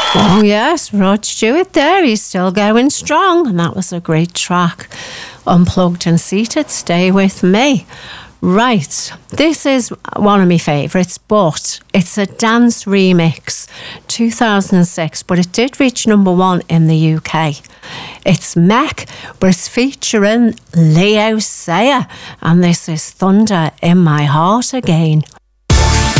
Oh yes, Rod Stewart there, he's still going strong, and that was a great track. Unplugged and Seated, Stay With Me. Right, this is one of my favourites, but it's a dance remix, 2006, but it did reach number 1 in the UK. It's Mek, but it's featuring Leo Sayer, and this is Thunder in My Heart Again.